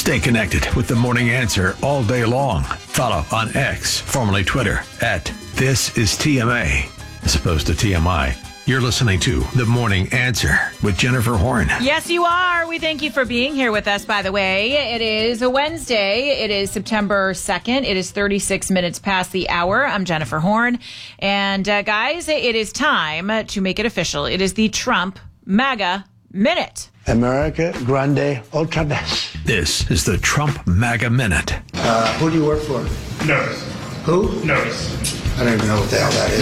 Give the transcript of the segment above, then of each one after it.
Stay connected with The Morning Answer all day long. Follow on X, formerly Twitter, @ThisIsTMA, as opposed to TMI. You're listening to The Morning Answer with Jennifer Horn. Yes, you are. We thank you for being here with us, by the way. It is a Wednesday. It is September 2nd. It is 36 minutes past the hour. I'm Jennifer Horn. And guys, it is time to make it official. It is the Trump MAGA Minute. America Grande Ultra Best. This is the Trump MAGA Minute. Who do you work for? Notice. Who? Notice. I don't even know what the hell that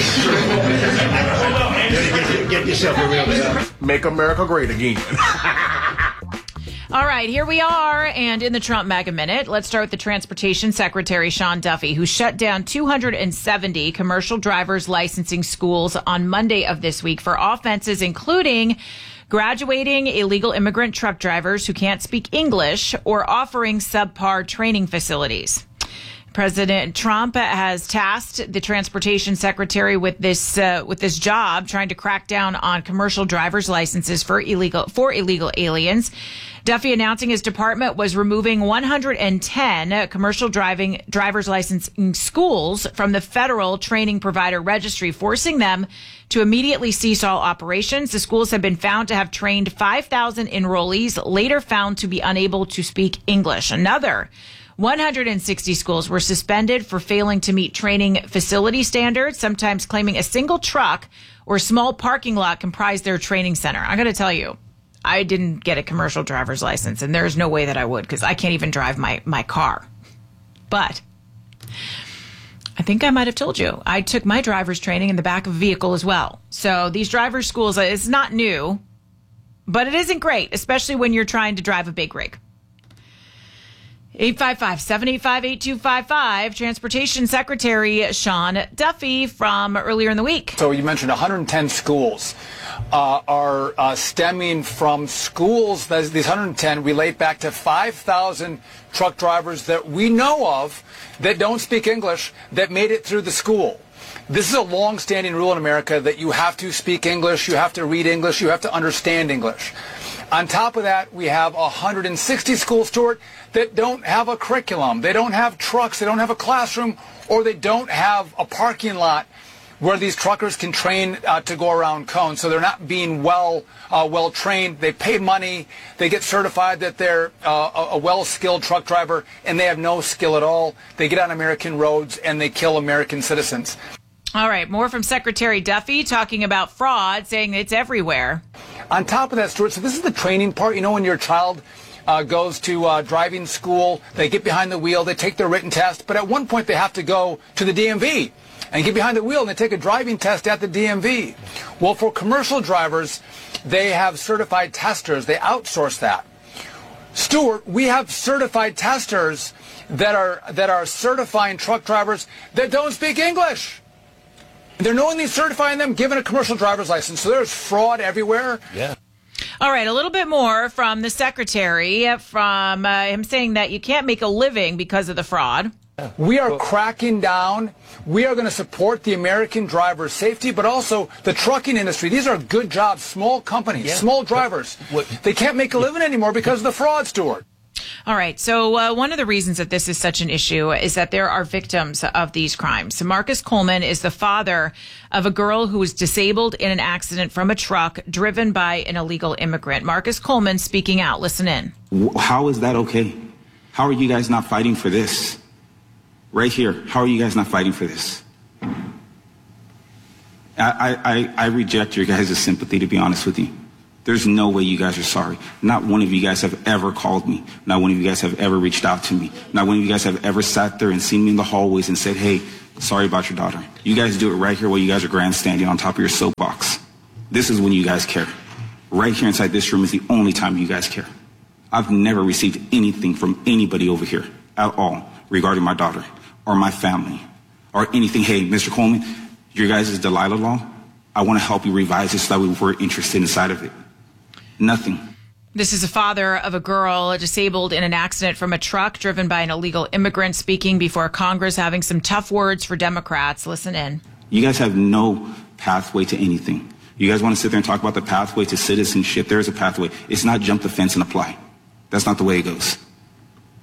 is. Get yourself a real job. Make America great again. All right, here we are, and in the Trump MAGA Minute, let's start with the Transportation Secretary, Sean Duffy, who shut down 270 commercial driver's licensing schools on Monday of this week for offenses including graduating illegal immigrant truck drivers who can't speak English or offering subpar training facilities. President Trump has tasked the transportation secretary with this job, trying to crack down on commercial driver's licenses for illegal aliens. Duffy announcing his department was removing 110 commercial driver's licensing schools from the federal training provider registry, forcing them to immediately cease all operations. The schools have been found to have trained 5,000 enrollees, later found to be unable to speak English. Another 160 schools were suspended for failing to meet training facility standards, sometimes claiming a single truck or small parking lot comprised their training center. I'm going to tell you, I didn't get a commercial driver's license, and there's no way that I would, because I can't even drive my car. But I think I might have told you, I took my driver's training in the back of a vehicle as well. So these driver's schools, it's not new, but it isn't great, especially when you're trying to drive a big rig. 855-785-8255, Transportation Secretary Sean Duffy from earlier in the week. So you mentioned 110 schools are stemming from schools. These 110 relate back to 5,000 truck drivers that we know of that don't speak English that made it through the school. This is a long-standing rule in America that you have to speak English, you have to read English, you have to understand English. On top of that, we have 160 schools, Stuart, that don't have a curriculum. They don't have trucks, they don't have a classroom, or they don't have a parking lot where these truckers can train to go around cones. So they're not being well trained. They pay money, they get certified that they're a well-skilled truck driver, and they have no skill at all. They get on American roads and they kill American citizens. All right, more from Secretary Duffy talking about fraud, saying it's everywhere. On top of that, Stuart, so this is the training part. You know, when your child goes to driving school, they get behind the wheel, they take their written test, but at one point they have to go to the DMV and get behind the wheel and they take a driving test at the DMV. Well, for commercial drivers, they have certified testers. They outsource that. Stuart, we have certified testers that are certifying truck drivers that don't speak English. They're knowingly certifying them, given a commercial driver's license. So there's fraud everywhere. Yeah. All right, a little bit more from the secretary, from him saying that you can't make a living because of the fraud. We are cracking down. We are going to support the American driver's safety, but also the trucking industry. These are good jobs, small companies, small drivers. They can't make a living anymore because of the fraud, Stuart. All right. So one of the reasons that this is such an issue is that there are victims of these crimes. So Marcus Coleman is the father of a girl who was disabled in an accident from a truck driven by an illegal immigrant. Marcus Coleman speaking out. Listen in. How is that okay? How are you guys not fighting for this? Right here. How are you guys not fighting for this? I reject your guys' sympathy, to be honest with you. There's no way you guys are sorry. Not one of you guys have ever called me. Not one of you guys have ever reached out to me. Not one of you guys have ever sat there and seen me in the hallways and said, hey, sorry about your daughter. You guys do it right here while you guys are grandstanding on top of your soapbox. This is when you guys care. Right here inside this room is the only time you guys care. I've never received anything from anybody over here at all regarding my daughter or my family or anything. Hey, Mr. Coleman, your guys' Delilah law, I want to help you revise this so that we're interested inside of it. Nothing. This is a father of a girl disabled in an accident from a truck driven by an illegal immigrant speaking before Congress, having some tough words for Democrats. Listen in. You guys have no pathway to anything. You guys want to sit there and talk about the pathway to citizenship. There is a pathway. It's not jump the fence and apply. That's not the way it goes.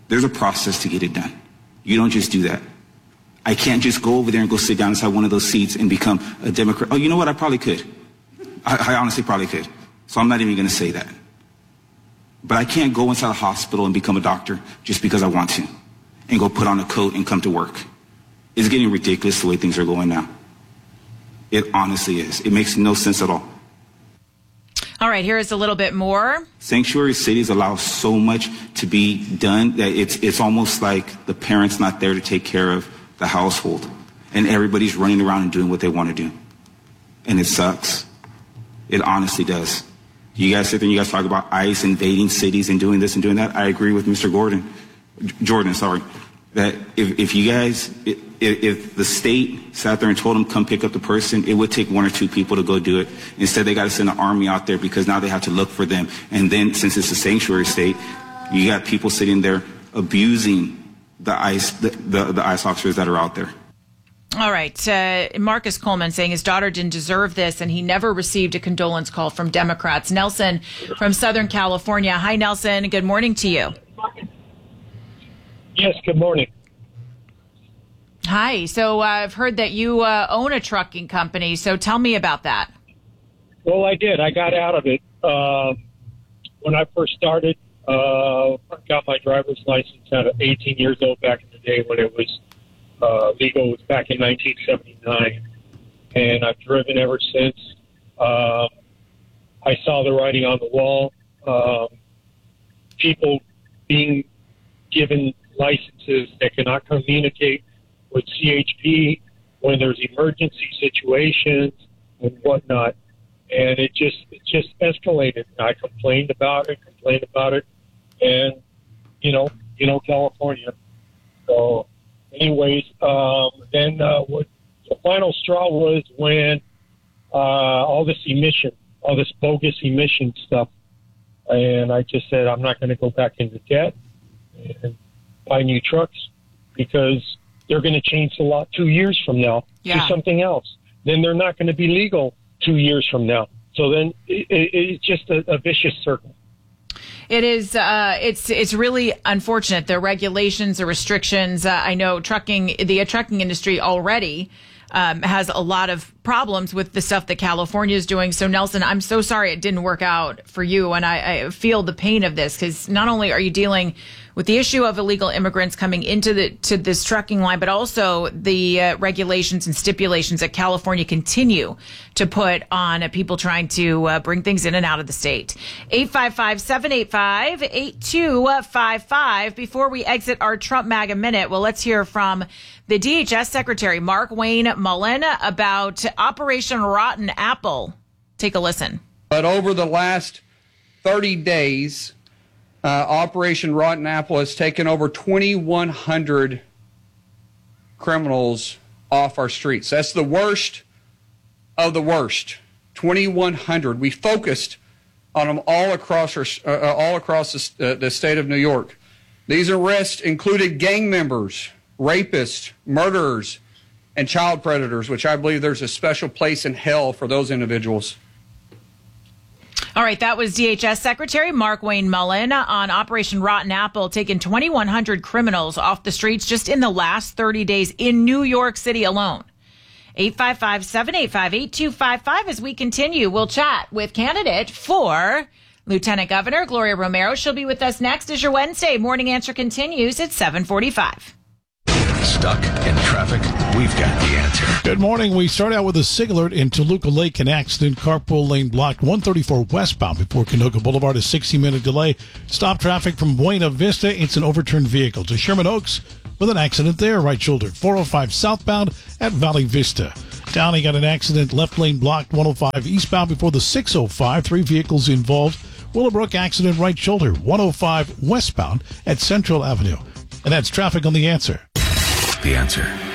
There's a process to get it done. You don't just do that. I can't just go over there and go sit down inside one of those seats and become a Democrat. Oh, you know what? I probably could. I honestly probably could. So I'm not even going to say that. But I can't go inside a hospital and become a doctor just because I want to and go put on a coat and come to work. It's getting ridiculous the way things are going now. It honestly is. It makes no sense at all. All right, here is a little bit more. Sanctuary cities allow so much to be done that it's almost like the parents not there to take care of the household, and everybody's running around and doing what they want to do. And it sucks. It honestly does. You guys sit there and you guys talk about ICE invading cities and doing this and doing that. I agree with Mr. Jordan, that if you guys, if the state sat there and told them come pick up the person, it would take one or two people to go do it. Instead, they got to send an army out there because now they have to look for them. And then since it's a sanctuary state, you got people sitting there abusing the ICE officers that are out there. All right. Marcus Coleman saying his daughter didn't deserve this and he never received a condolence call from Democrats. Nelson from Southern California. Hi, Nelson. Good morning to you. Yes, good morning. Hi. So I've heard that you own a trucking company. So tell me about that. Well, I did. I got out of it when I first started. I got my driver's license at 18 years old back in the day when it was legal. It was back in 1979. And I've driven ever since. I saw the writing on the wall. People being given licenses that cannot communicate with CHP when there's emergency situations and whatnot. And it just escalated. I complained about it, and, California. So anyways, then what the final straw was when all this bogus emission stuff, and I just said I'm not going to go back into debt and buy new trucks because they're going to change the law 2 years from now to something else. Then they're not going to be legal 2 years from now. So then it's just a vicious circle. It is. It's really unfortunate. The regulations, the restrictions. I know the trucking industry already has a lot of problems with the stuff that California is doing. So Nelson, I'm so sorry it didn't work out for you. And I feel the pain of this because not only are you dealing with the issue of illegal immigrants coming into this trucking line, but also the regulations and stipulations that California continue to put on people trying to bring things in and out of the state. 855-785-8255. Before we exit our Trump MAGA Minute, well, let's hear from the DHS Secretary, Mark Wayne Mullen, about Operation Rotten Apple. Take a listen. But over the last 30 days, Operation Rotten Apple has taken over 2,100 criminals off our streets. That's the worst of the worst. 2,100. We focused on them all across the state of New York. These arrests included gang members, rapists, murderers, and child predators, which I believe there's a special place in hell for those individuals. All right, that was DHS Secretary Mark Wayne Mullen on Operation Rotten Apple, taking 2,100 criminals off the streets just in the last 30 days in New York City alone. 855-785-8255 as we continue. We'll chat with candidate for Lieutenant Governor Gloria Romero. She'll be with us next as your Wednesday Morning Answer continues at 7:45. Stuck in traffic? We've got the answer. Good morning. We start out with a SIG alert in Toluca Lake. An accident. Carpool lane blocked 134 westbound before Canoga Boulevard. A 60-minute delay. Stop traffic from Buena Vista. It's an overturned vehicle to Sherman Oaks with an accident there. Right shoulder. 405 southbound at Valley Vista. Downey got an accident. Left lane blocked 105 eastbound before the 605. 3 vehicles involved. Willowbrook accident. Right shoulder. 105 westbound at Central Avenue. And that's traffic on The Answer. The Answer.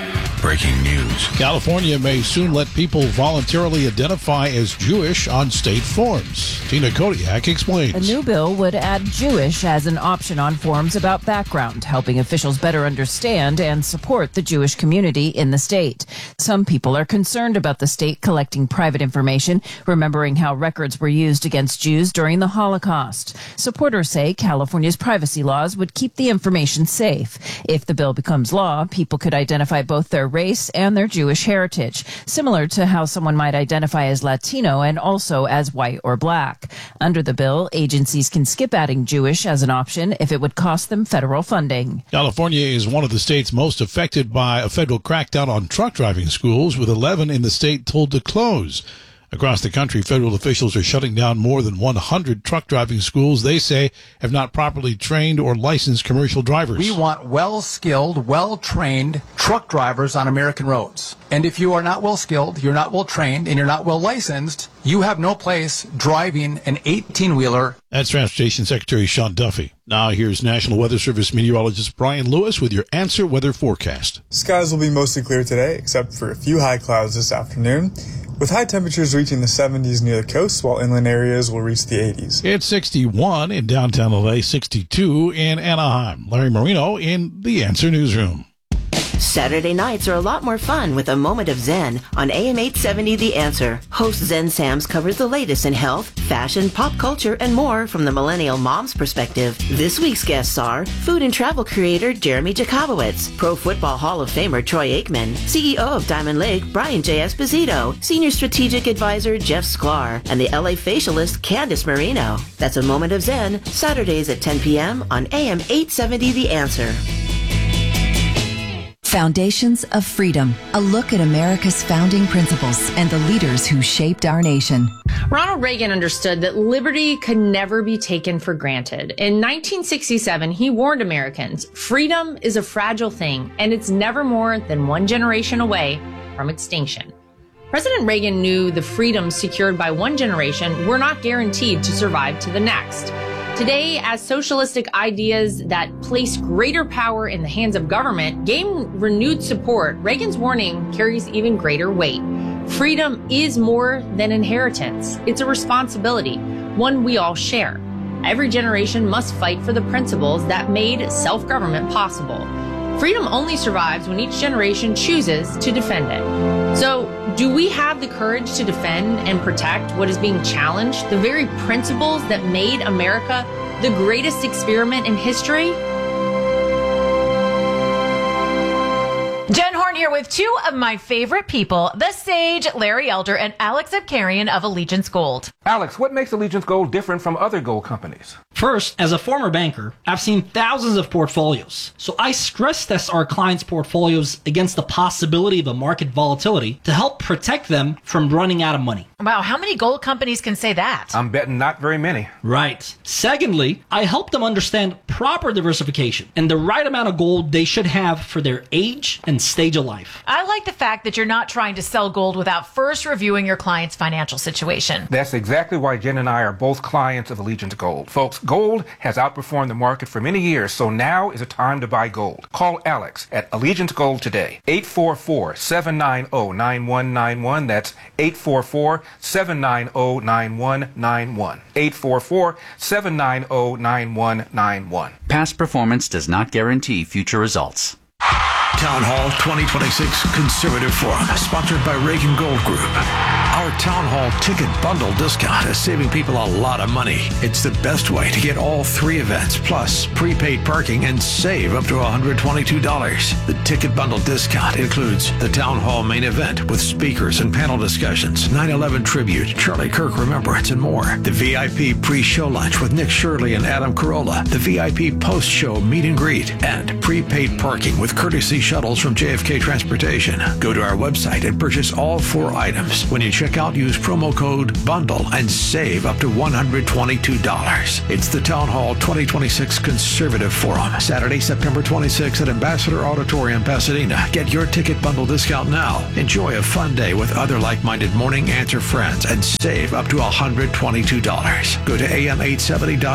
breaking news. California may soon let people voluntarily identify as Jewish on state forms. Tina Kodiak explains. A new bill would add Jewish as an option on forms about background, helping officials better understand and support the Jewish community in the state. Some people are concerned about the state collecting private information, remembering how records were used against Jews during the Holocaust. Supporters say California's privacy laws would keep the information safe. If the bill becomes law, people could identify both their race and their Jewish heritage, similar to how someone might identify as Latino and also as white or black. Under the bill, agencies can skip adding Jewish as an option if it would cost them federal funding. California is one of the states most affected by a federal crackdown on truck driving schools, with 11 in the state told to close. Across the country, federal officials are shutting down more than 100 truck driving schools they say have not properly trained or licensed commercial drivers. We want well-skilled, well-trained truck drivers on American roads. And if you are not well-skilled, you're not well-trained, and you're not well-licensed, you have no place driving an 18-wheeler. That's Transportation Secretary Sean Duffy. Now here's National Weather Service meteorologist Brian Lewis with your Answer Weather forecast. Skies will be mostly clear today, except for a few high clouds this afternoon, with high temperatures reaching the 70s near the coast, while inland areas will reach the 80s. It's 61 in downtown LA, 62 in Anaheim. Larry Marino in the Answer Newsroom. Saturday nights are a lot more fun with a moment of Zen on AM 870 The Answer. Host Zen Sams covers the latest in health, fashion, pop culture, and more from the millennial mom's perspective. This week's guests are food and travel creator Jeremy Jacobowitz, Pro Football Hall of Famer Troy Aikman, CEO of Diamond Lake Brian J. Esposito, Senior Strategic Advisor Jeff Sklar, and the LA facialist Candice Marino. That's a moment of Zen, Saturdays at 10 p.m. on AM 870 The Answer. Foundations of Freedom, a look at America's founding principles and the leaders who shaped our nation. Ronald Reagan understood that liberty could never be taken for granted. In 1967, he warned Americans, freedom is a fragile thing, and it's never more than one generation away from extinction. President Reagan knew the freedoms secured by one generation were not guaranteed to survive to the next. Today, as socialistic ideas that place greater power in the hands of government gain renewed support, Reagan's warning carries even greater weight. Freedom is more than inheritance. It's a responsibility, one we all share. Every generation must fight for the principles that made self-government possible. Freedom only survives when each generation chooses to defend it. So, do we have the courage to defend and protect what is being challenged, the very principles that made America the greatest experiment in history? Jen Horn here with two of my favorite people, the sage Larry Elder and Alex Abkarian of Allegiance Gold. Alex, what makes Allegiance Gold different from other gold companies? First, as a former banker, I've seen thousands of portfolios. So I stress test our clients' portfolios against the possibility of a market volatility to help protect them from running out of money. Wow, how many gold companies can say that? I'm betting not very many. Right. Secondly, I help them understand proper diversification and the right amount of gold they should have for their age and stage of life. I like the fact that you're not trying to sell gold without first reviewing your client's financial situation. That's exactly why Jen and I are both clients of Allegiance Gold. Folks, gold has outperformed the market for many years, so now is a time to buy gold. Call Alex at Allegiance Gold today. 844-790-9191. That's 844-790-9191. 844-790-9191. Past performance does not guarantee future results. Town Hall 2026 Conservative Forum, sponsored by Reagan Gold Group. Our Town Hall ticket bundle discount is saving people a lot of money. It's the best way to get all three events, plus prepaid parking, and save up to $122. The ticket bundle discount includes the Town Hall main event with speakers and panel discussions, 9/11 tribute, Charlie Kirk Remembrance, and more. The VIP pre-show lunch with Nick Shirley and Adam Carolla. The VIP post-show meet and greet, and prepaid parking with courtesy shuttles from JFK Transportation. Go to our website and purchase all four items. When you check out, use promo code BUNDLE and save up to $122. It's the Town Hall 2026 Conservative Forum, Saturday, September 26th at Ambassador Auditorium, Pasadena. Get your ticket bundle discount now. Enjoy a fun day with other like-minded Morning Answer friends and save up to $122. Go to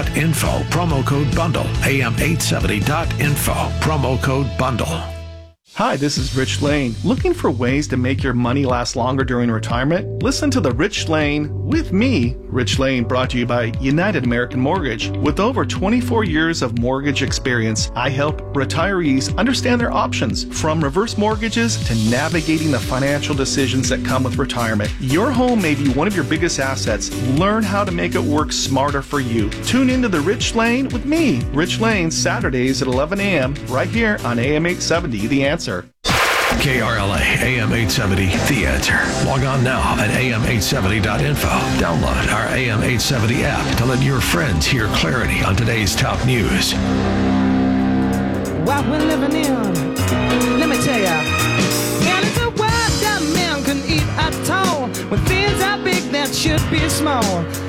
am870.info, promo code BUNDLE, am870.info, promo code BUNDLE. Hi, this is Rich Lane. Looking for ways to make your money last longer during retirement? Listen to The Rich Lane with me, Rich Lane, brought to you by United American Mortgage. With over 24 years of mortgage experience, I help retirees understand their options, from reverse mortgages to navigating the financial decisions that come with retirement. Your home may be one of your biggest assets. Learn how to make it work smarter for you. Tune into The Rich Lane with me, Rich Lane, Saturdays at 11 a.m. right here on AM 870, The Answer. KRLA AM 870, The Answer. Log on now at am870.info. Download our AM 870 app to let your friends hear clarity on today's top news. What we're living in, let me tell ya. And it's a world that man can eat at all. When things are big that should be small.